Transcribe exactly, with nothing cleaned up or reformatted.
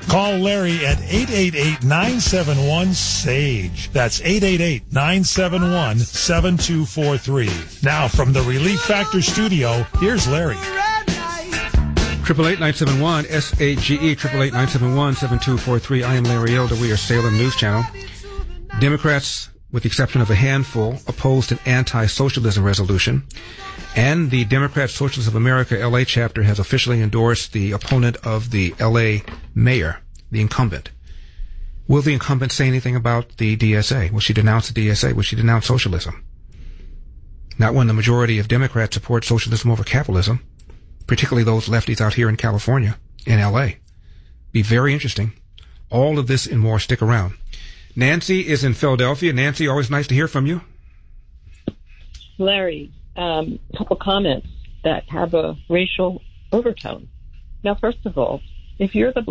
Call Larry at eight eight eight, nine seven one, S A G E. That's eight eight eight, nine seven one, seven two four three. Now, from the Relief Factor studio, here's Larry. Triple eight nine seven one S A G E, triple eight nine seven one seven two four three. I am Larry Elder. We are Salem News Channel. Democrats, with the exception of a handful, opposed an anti-socialism resolution, and the Democrat Socialists of America L A chapter has officially endorsed the opponent of the L A mayor, the incumbent. Will the incumbent say anything about the D S A? Will she denounce the D S A? Will she denounce socialism? Not when the majority of Democrats support socialism over capitalism, particularly those lefties out here in California, in L A. Be very interesting. All of this and more. Stick around. Nancy is in Philadelphia. Nancy, always nice to hear from you. Larry, um, a couple comments that have a racial overtone. Now, first of all, if you're the